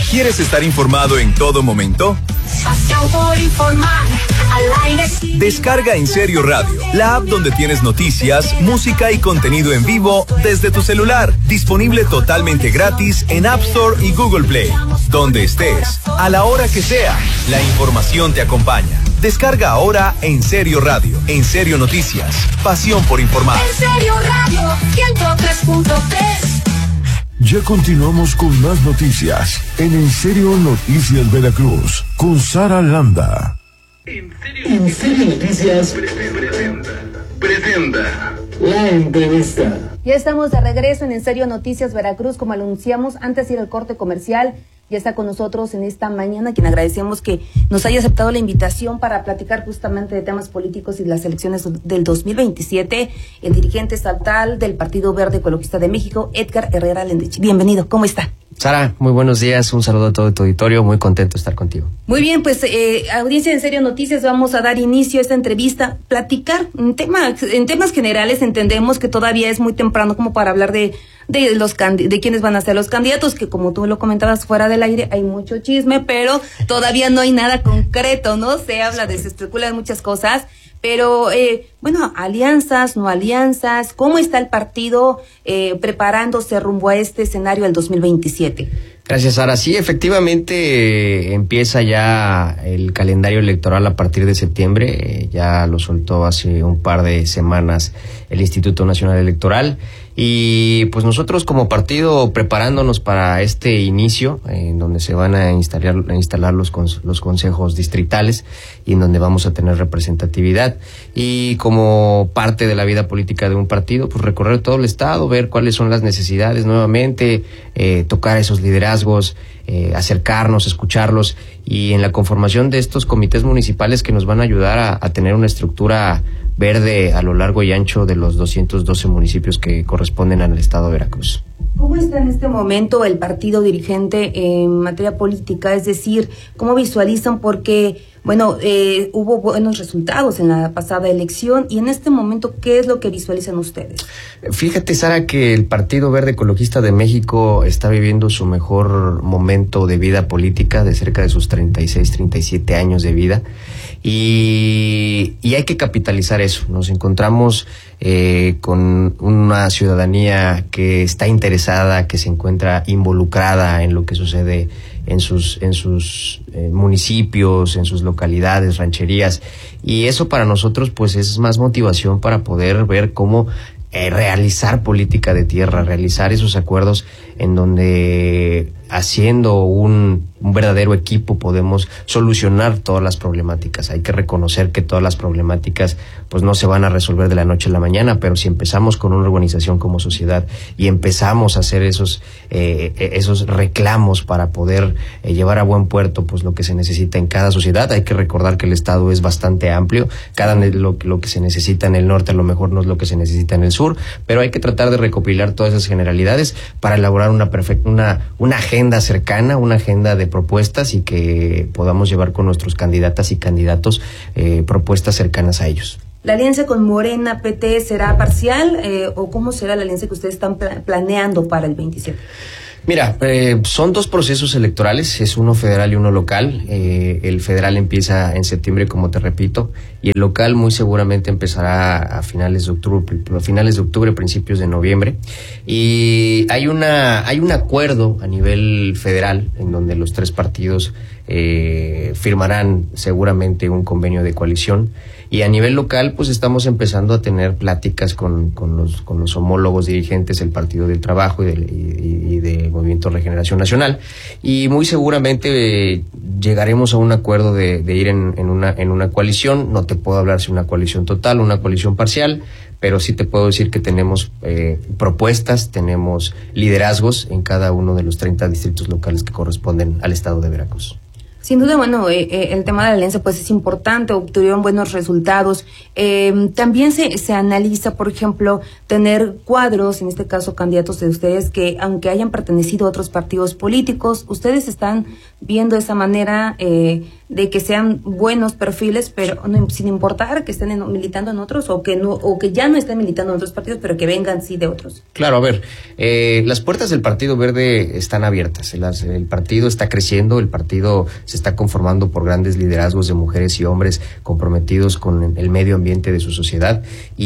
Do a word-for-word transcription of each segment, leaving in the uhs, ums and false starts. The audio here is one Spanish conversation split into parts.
¿Quieres estar informado en todo momento? Pasión por informar. Al aire. Descarga En Serio Radio, la app donde tienes noticias, música y contenido en vivo desde tu celular. Disponible totalmente gratis en App Store y Google Play. Donde estés, a la hora que sea, la información te acompaña. Descarga ahora En Serio Radio, En Serio Noticias. Pasión por informar. En Serio Radio, ciento tres punto tres. Ya continuamos con más noticias en En Serio Noticias Veracruz con Sara Landa. En Serio, en Serio Noticias presenta, presenta la entrevista. Ya estamos de regreso en En Serio Noticias Veracruz, como anunciamos antes de ir al corte comercial. Ya está con nosotros en esta mañana, quien agradecemos que nos haya aceptado la invitación para platicar justamente de temas políticos y las elecciones del dos mil veintisiete, el dirigente estatal del Partido Verde Ecologista de México, Edgar Herrera Lendich. Bienvenido, ¿cómo está? Sara, muy buenos días, un saludo a todo tu auditorio, muy contento de estar contigo. Muy bien, pues eh, audiencia de En Serio Noticias, vamos a dar inicio a esta entrevista, platicar en, tema, en temas generales. Entendemos que todavía es muy temprano como para hablar de de los de quiénes van a ser los candidatos, que como tú lo comentabas fuera del aire, hay mucho chisme, pero todavía no hay nada concreto, ¿no? Se habla de, se especula de muchas cosas, pero eh, bueno, alianzas, no alianzas, ¿cómo está el partido eh, preparándose rumbo a este escenario del dos mil veintisiete? Gracias, Sara. Sí, efectivamente eh, empieza ya el calendario electoral a partir de septiembre. Eh, ya lo soltó hace un par de semanas el Instituto Nacional Electoral. Y pues nosotros como partido preparándonos para este inicio, eh, en donde se van a instalar, a instalar los, cons- los consejos distritales y en donde vamos a tener representatividad. Y como parte de la vida política de un partido, pues recorrer todo el estado, ver cuáles son las necesidades nuevamente, eh, tocar esos liderazgos, eh, acercarnos, escucharlos, y en la conformación de estos comités municipales que nos van a ayudar a, a tener una estructura verde a lo largo y ancho de los doscientos doce municipios que corresponden al estado de Veracruz. ¿Cómo está en este momento el partido dirigente en materia política? Es decir, ¿cómo visualizan? Porque, bueno, eh, hubo buenos resultados en la pasada elección, y en este momento, ¿qué es lo que visualizan ustedes? Fíjate, Sara, que el Partido Verde Ecologista de México está viviendo su mejor momento de vida política, de cerca de sus treinta y seis, treinta y siete años de vida, y, y hay que capitalizar eso. Nos encontramos eh, con una ciudadanía que está interesada, que se encuentra involucrada en lo que sucede en sus en sus eh, municipios, en sus localidades, rancherías, y eso para nosotros pues es más motivación para poder ver cómo eh, realizar política de tierra, realizar esos acuerdos en donde haciendo un, un verdadero equipo podemos solucionar todas las problemáticas. Hay que reconocer que todas las problemáticas pues no se van a resolver de la noche a la mañana, pero si empezamos con una organización como sociedad y empezamos a hacer esos eh, esos reclamos para poder eh, llevar a buen puerto pues lo que se necesita en cada sociedad. Hay que recordar que el estado es bastante amplio, cada lo, lo que se necesita en el norte a lo mejor no es lo que se necesita en el sur, pero hay que tratar de recopilar todas esas generalidades para elaborar una perfecta una una agenda cercana, una agenda de propuestas, y que podamos llevar con nuestros candidatas y candidatos eh, propuestas cercanas a ellos. ¿La alianza con Morena, P T, será parcial eh, o cómo será la alianza que ustedes están pla- planeando para el veintisiete? Mira, eh, son dos procesos electorales, es uno federal y uno local. Eh, el federal empieza en septiembre, como te repito, y el local muy seguramente empezará a finales de octubre, a finales de octubre, principios de noviembre. Y hay una, hay un acuerdo a nivel federal en donde los tres partidos eh, firmarán seguramente un convenio de coalición. Y a nivel local, pues estamos empezando a tener pláticas con, con los con los homólogos dirigentes del Partido del Trabajo y del y, y de Movimiento Regeneración Nacional. Y muy seguramente eh, llegaremos a un acuerdo de, de ir en, en una en una coalición. No te puedo hablar si una coalición total o una coalición parcial, pero sí te puedo decir que tenemos eh, propuestas, tenemos liderazgos en cada uno de los treinta distritos locales que corresponden al estado de Veracruz. Sin duda, bueno, eh, eh, el tema de la alianza pues es importante, obtuvieron buenos resultados. Eh, también se, se analiza, por ejemplo, tener cuadros, en este caso candidatos de ustedes, que aunque hayan pertenecido a otros partidos políticos, ustedes están viendo esa manera eh, de que sean buenos perfiles, pero no, sin importar que estén en, militando en otros o que no o que ya no estén militando en otros partidos, pero que vengan sí de otros. Claro, a ver, eh, las puertas del Partido Verde están abiertas, el, el partido está creciendo, el partido se está conformando por grandes liderazgos de mujeres y hombres comprometidos con el medio ambiente de su sociedad,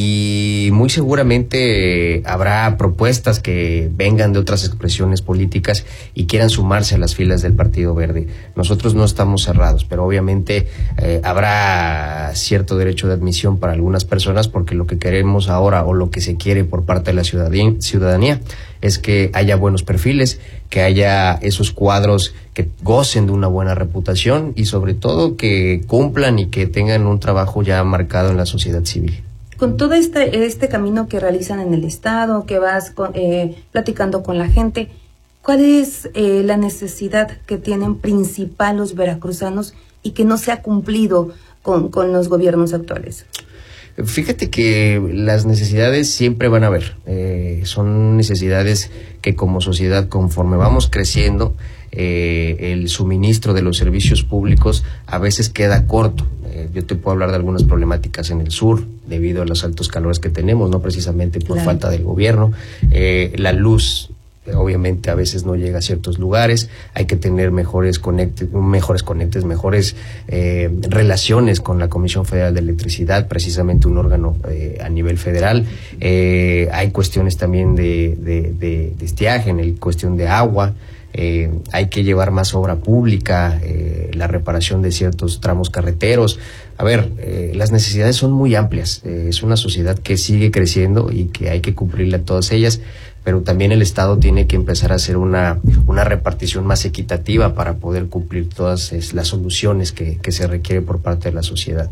y muy seguramente eh, habrá propuestas que vengan de otras expresiones políticas y quieran sumarse a las filas del Partido Verde. Nosotros no estamos cerrados, pero obviamente eh, habrá cierto derecho de admisión para algunas personas, porque lo que queremos ahora o lo que se quiere por parte de la ciudadanía, ciudadanía es que haya buenos perfiles, que haya esos cuadros que gocen de una buena reputación y sobre todo que cumplan y que tengan un trabajo ya marcado en la sociedad civil. Con todo este, este camino que realizan en el Estado, que vas con, eh, platicando con la gente, ¿cuál es eh, la necesidad que tienen principal los veracruzanos y que no se ha cumplido con, con los gobiernos actuales? Fíjate que las necesidades siempre van a haber, eh, son necesidades que como sociedad, conforme vamos creciendo, eh, el suministro de los servicios públicos a veces queda corto. Eh, yo te puedo hablar de algunas problemáticas en el sur, debido a los altos calores que tenemos, no precisamente por Claro. falta del gobierno, eh, la luz obviamente a veces no llega a ciertos lugares, hay que tener mejores conectes, mejores conectes, mejores eh, relaciones con la Comisión Federal de Electricidad, precisamente un órgano eh, a nivel federal. Eh, hay cuestiones también de, de, de, de estiaje, en el cuestión de agua. Eh, hay que llevar más obra pública, eh, la reparación de ciertos tramos carreteros. A ver, eh, las necesidades son muy amplias. Eh, es una sociedad que sigue creciendo y que hay que cumplirle a todas ellas, pero también el Estado tiene que empezar a hacer una, una repartición más equitativa para poder cumplir todas es, las soluciones que, que se requiere por parte de la sociedad.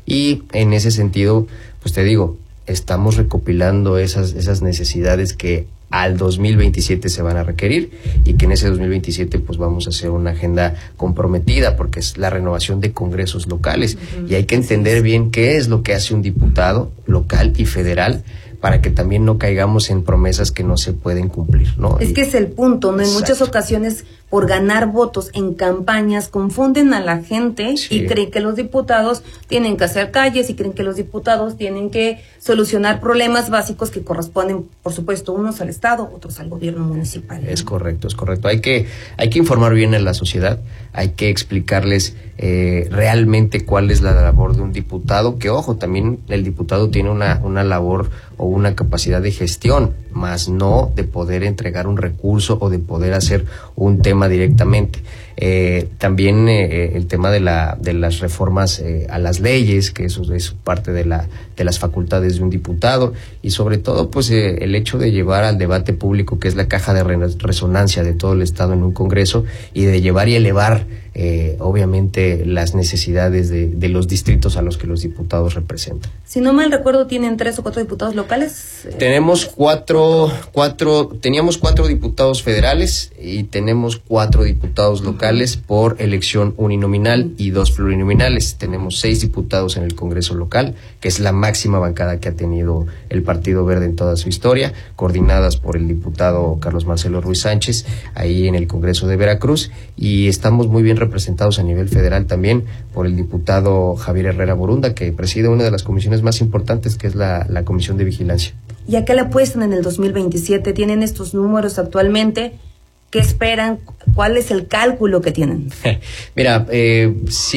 Y en ese sentido, pues te digo, estamos recopilando esas, esas necesidades que al dos mil veintisiete se van a requerir, y que en ese dos mil veintisiete pues vamos a hacer una agenda comprometida, porque es la renovación de congresos locales, uh-huh. y hay que entender bien qué es lo que hace un diputado local y federal, para que también no caigamos en promesas que no se pueden cumplir, ¿no? Es y, que es el punto, ¿no? En exacto. muchas ocasiones, por ganar votos en campañas, confunden a la gente Sí. y creen que los diputados tienen que hacer calles y creen que los diputados tienen que solucionar problemas básicos que corresponden, por supuesto, unos al Estado, otros al gobierno municipal, ¿no? Es correcto, es correcto. Hay que, hay que informar bien a la sociedad, hay que explicarles eh, realmente cuál es la labor de un diputado, que ojo, también el diputado tiene una, una labor o una capacidad de gestión, más no de poder entregar un recurso o de poder hacer un tema directamente. Eh, también eh, el tema de la de las reformas eh, a las leyes, que eso es parte de la de las facultades de un diputado, y sobre todo pues eh, el hecho de llevar al debate público, que es la caja de re- resonancia de todo el Estado en un Congreso, y de llevar y elevar eh, obviamente las necesidades de, de los distritos a los que los diputados representan. Si no mal recuerdo, ¿tienen tres o cuatro diputados locales? Tenemos cuatro, cuatro, teníamos cuatro diputados federales y tenemos cuatro diputados locales por elección uninominal y dos plurinominales. Tenemos seis diputados en el Congreso local, que es la máxima bancada que ha tenido el Partido Verde en toda su historia, coordinadas por el diputado Carlos Marcelo Ruiz Sánchez, ahí en el Congreso de Veracruz, y estamos muy bien representados a nivel federal también por el diputado Javier Herrera Borunda, que preside una de las comisiones más importantes, que es la, la Comisión de Vigilancia. ¿Y a qué le apuestan en el dos mil veintisiete? ¿Tienen estos números actualmente? ¿Qué esperan? ¿Cuál es el cálculo que tienen? Mira, eh,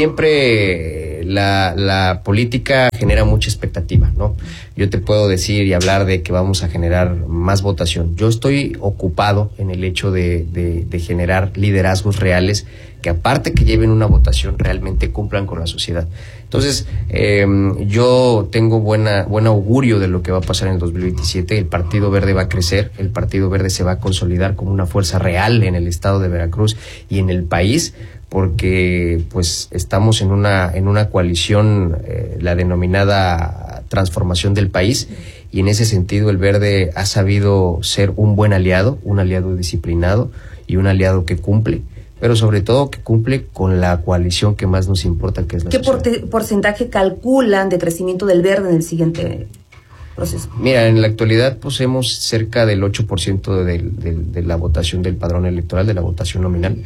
siempre la, la política genera mucha expectativa, ¿no? Yo te puedo decir y hablar de que vamos a generar más votación. Yo estoy ocupado en el hecho de, de, de generar liderazgos reales que, aparte que lleven una votación, realmente cumplan con la sociedad. Entonces, eh, yo tengo buena buen augurio de lo que va a pasar en el dos mil veintisiete. El Partido Verde va a crecer, el Partido Verde se va a consolidar como una fuerza real en el estado de Veracruz y en el país, porque pues estamos en una en una coalición, eh, la denominada transformación del país, y en ese sentido el Verde ha sabido ser un buen aliado, un aliado disciplinado y un aliado que cumple. pero sobre todo que cumple con la coalición que más nos importa, que es la ¿Qué sociedad. porte- porcentaje calculan de crecimiento del verde en el siguiente proceso? Mira, en la actualidad poseemos cerca del ocho por ciento de, de, de la votación del padrón electoral, de la votación nominal,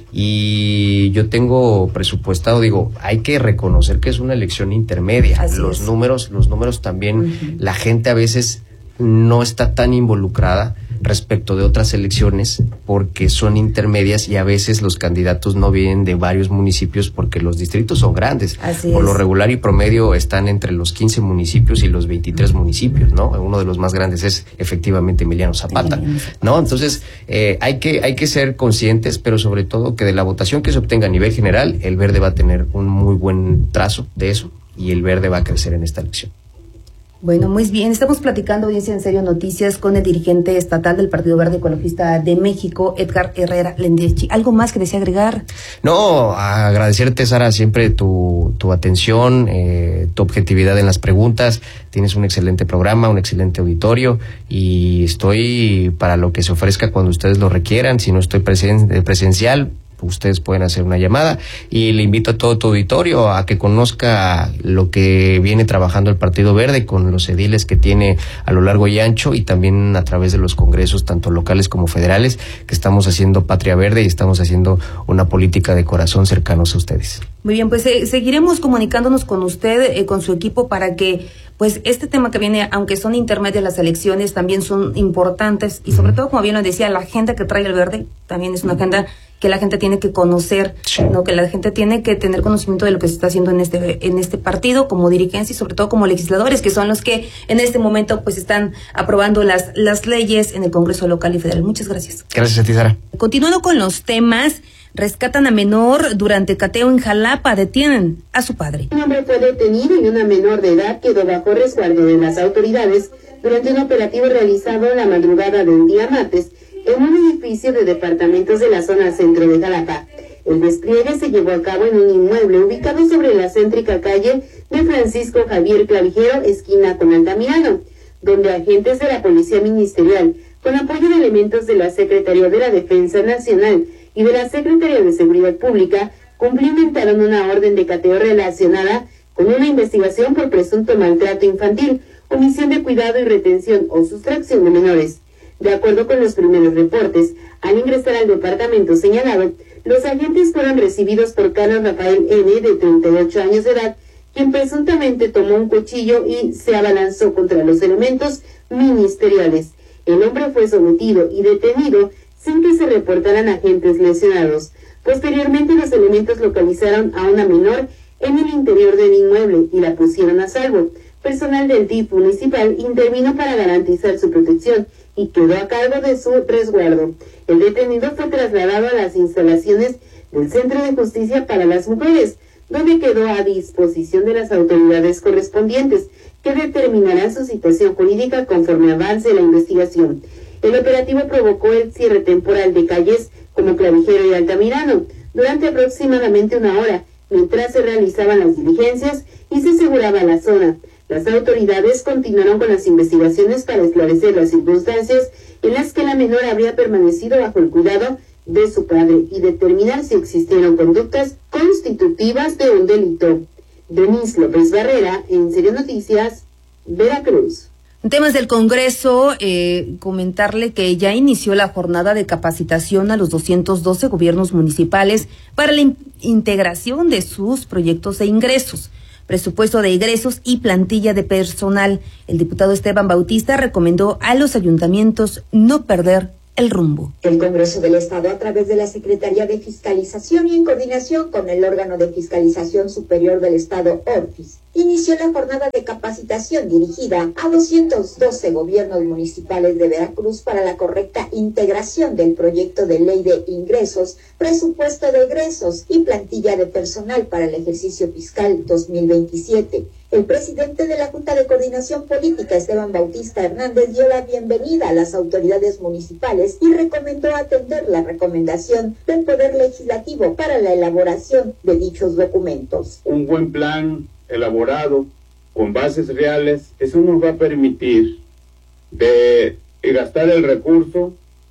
y yo tengo presupuestado, digo, hay que reconocer que es una elección intermedia. Así los es. números, los números también, Uh-huh. la gente a veces no está tan involucrada respecto de otras elecciones porque son intermedias y a veces los candidatos no vienen de varios municipios porque los distritos son grandes. Así Por es. lo regular y promedio están entre los quince municipios y los veintitrés municipios, ¿no? Uno de los más grandes es efectivamente Emiliano Zapata, Emiliano Zapata. ¿no? Entonces, eh, hay que hay que ser conscientes, pero sobre todo que de la votación que se obtenga a nivel general, el verde va a tener un muy buen trazo de eso y el verde va a crecer en esta elección. Bueno, muy bien. Estamos platicando, audiencia en Serio Noticias, con el dirigente estatal del Partido Verde Ecologista de México, Edgar Herrera Lendechi. ¿Algo más que desea agregar? No, agradecerte, Sara, siempre tu, tu atención, eh, tu objetividad en las preguntas. Tienes un excelente programa, un excelente auditorio y estoy para lo que se ofrezca cuando ustedes lo requieran. Si no estoy presen- presencial, ustedes pueden hacer una llamada y le invito a todo tu auditorio a que conozca lo que viene trabajando el Partido Verde con los ediles que tiene a lo largo y ancho y también a través de los congresos tanto locales como federales, que estamos haciendo Patria Verde y estamos haciendo una política de corazón cercanos a ustedes. Muy bien, pues eh, seguiremos comunicándonos con usted, eh, con su equipo, para que pues este tema que viene, aunque son intermedias las elecciones, también son importantes y sobre todo, como bien lo decía, la agenda que trae el verde también es una agenda que la gente tiene que conocer, Sí. ¿no? Que la gente tiene que tener conocimiento de lo que se está haciendo en este en este partido como dirigencia y sobre todo como legisladores, que son los que en este momento pues están aprobando las las leyes en el Congreso local y federal. Muchas gracias. Gracias a ti, Sara. Continuando con los temas, rescatan a menor durante cateo en Jalapa, detienen a su padre. Un hombre fue detenido y una menor de edad quedó bajo resguardo de las autoridades durante un operativo realizado la madrugada del día martes en un edificio de departamentos de la zona centro de Jalapa. El despliegue se llevó a cabo en un inmueble ubicado sobre la céntrica calle de Francisco Javier Clavijero, esquina con Altamirano, donde agentes de la Policía Ministerial, con apoyo de elementos de la Secretaría de la Defensa Nacional y de la Secretaría de Seguridad Pública, cumplimentaron una orden de cateo relacionada con una investigación por presunto maltrato infantil, omisión de cuidado y retención o sustracción de menores. De acuerdo con los primeros reportes, al ingresar al departamento señalado, los agentes fueron recibidos por Carlos Rafael N., de treinta y ocho años de edad, quien presuntamente tomó un cuchillo y se abalanzó contra los elementos ministeriales. El hombre fue sometido y detenido sin que se reportaran agentes lesionados. Posteriormente, los elementos localizaron a una menor en el interior del inmueble y la pusieron a salvo. Personal del D I F municipal intervino para garantizar su protección y quedó a cargo de su resguardo. El detenido fue trasladado a las instalaciones del Centro de Justicia para las Mujeres, donde quedó a disposición de las autoridades correspondientes, que determinarán su situación jurídica conforme avance la investigación. El operativo provocó el cierre temporal de calles como Clavijero y Altamirano durante aproximadamente una hora, mientras se realizaban las diligencias y se aseguraba la zona. Las autoridades continuaron con las investigaciones para esclarecer las circunstancias en las que la menor habría permanecido bajo el cuidado de su padre y determinar si existieron conductas constitutivas de un delito. Denise López Barrera, en Serio Noticias, Veracruz. En temas del Congreso, eh, comentarle que ya inició la jornada de capacitación a los doscientos doce gobiernos municipales para la in- integración de sus proyectos de ingresos, presupuesto de egresos y plantilla de personal. El diputado Esteban Bautista recomendó a los ayuntamientos no perder el rumbo. El Congreso del Estado, a través de la Secretaría de Fiscalización y en coordinación con el órgano de fiscalización superior del Estado, ORFIS, inició la jornada de capacitación dirigida a doscientos doce gobiernos municipales de Veracruz para la correcta integración del proyecto de ley de ingresos, presupuesto de egresos y plantilla de personal para el ejercicio fiscal dos mil veintisiete. El presidente de la Junta de Coordinación Política, Esteban Bautista Hernández, dio la bienvenida a las autoridades municipales y recomendó atender la recomendación del Poder Legislativo para la elaboración de dichos documentos. Un buen plan elaborado con bases reales, eso nos va a permitir de gastar el recurso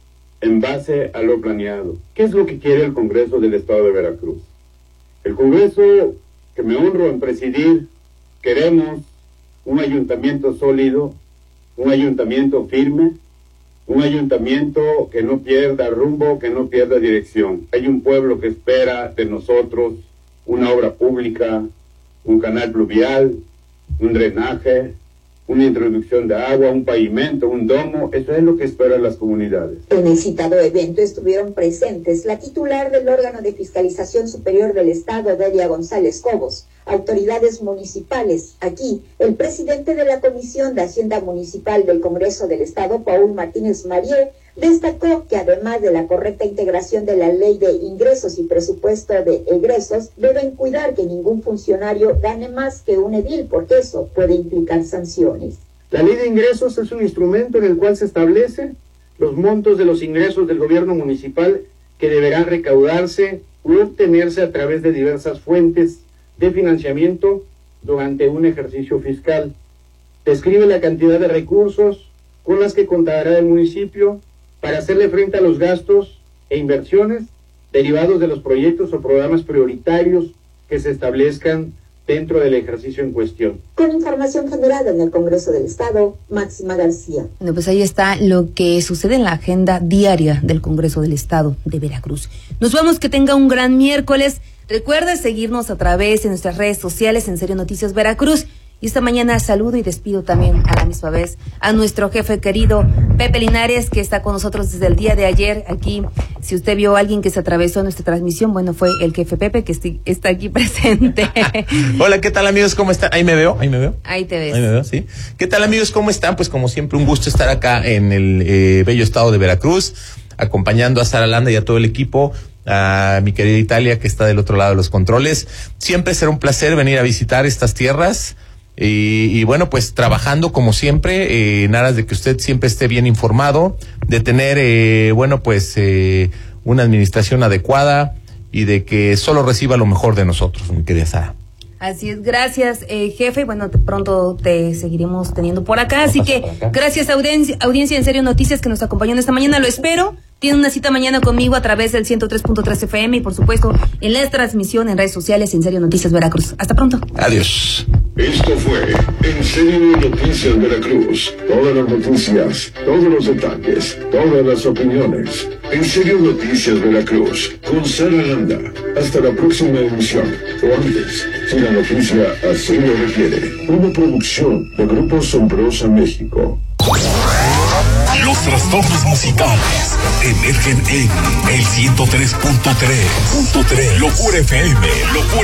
en base a lo planeado. ¿Qué es lo que quiere el Congreso del Estado de Veracruz? El Congreso que me honro en presidir, queremos un ayuntamiento sólido, un ayuntamiento firme, un ayuntamiento que no pierda rumbo, que no pierda dirección. Hay un pueblo que espera de nosotros una obra pública, un canal pluvial, un drenaje, una introducción de agua, un pavimento, un domo. Eso es lo que esperan las comunidades. En el citado evento estuvieron presentes la titular del órgano de fiscalización superior del Estado, Delia González Cobos, autoridades municipales. Aquí, el presidente de la Comisión de Hacienda Municipal del Congreso del Estado, Paul Martínez Marié, destacó que además de la correcta integración de la ley de ingresos y presupuesto de egresos, deben cuidar que ningún funcionario gane más que un edil, porque eso puede implicar sanciones. La ley de ingresos es un instrumento en el cual se establece los montos de los ingresos del gobierno municipal que deberán recaudarse u obtenerse a través de diversas fuentes de financiamiento durante un ejercicio fiscal. Describe la cantidad de recursos con las que contará el municipio para hacerle frente a los gastos e inversiones derivados de los proyectos o programas prioritarios que se establezcan dentro del ejercicio en cuestión. Con información generada en el Congreso del Estado, Máxima García. Bueno, pues ahí está lo que sucede en la agenda diaria del Congreso del Estado de Veracruz. Nos vamos, que tenga un gran miércoles. Recuerda seguirnos a través de nuestras redes sociales en Serio Noticias Veracruz. Y esta mañana saludo y despido también a la misma vez a nuestro jefe querido Pepe Linares, que está con nosotros desde el día de ayer aquí. Si usted vio a alguien que se atravesó nuestra transmisión, bueno, fue el jefe Pepe, que esti- está aquí presente. Hola, ¿qué tal, amigos? ¿Cómo están? Ahí me veo, ahí me veo. Ahí te ves. Ahí me veo, sí. ¿Qué tal, amigos? ¿Cómo están? Pues como siempre, un gusto estar acá en el eh, bello estado de Veracruz, acompañando a Sara Landa y a todo el equipo, a mi querida Italia, que está del otro lado de los controles. Siempre será un placer venir a visitar estas tierras. Y, y bueno, pues trabajando como siempre, eh, en aras de que usted siempre esté bien informado, de tener, eh, bueno, pues eh, una administración adecuada y de que solo reciba lo mejor de nosotros, mi querida Sara. Así es, gracias, eh, jefe. Bueno, te, pronto te seguiremos teniendo por acá. Así que acá. Gracias, audiencia, audiencia en Serio Noticias, que nos acompañó esta mañana. Lo espero. Tiene una cita mañana conmigo a través del ciento tres punto tres F M y, por supuesto, en la transmisión en redes sociales en Serio Noticias Veracruz. Hasta pronto. Adiós. Esto fue En Serio Noticias Veracruz. Todas las noticias, todos los detalles, todas las opiniones. En Serio Noticias Veracruz, con Sara Landa. Hasta la próxima emisión. O antes, si la noticia así lo requiere. Una producción de Grupo Sombrosa México. Los trastornos musicales emergen en el ciento tres punto tres. Locura F M. Locura